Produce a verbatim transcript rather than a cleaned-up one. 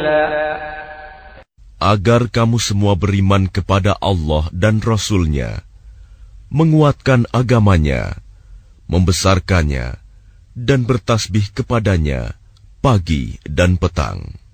Agar kamu semua beriman kepada Allah dan Rasul-Nya, menguatkan agamanya, membesarkannya, dan bertasbih kepadanya pagi dan petang.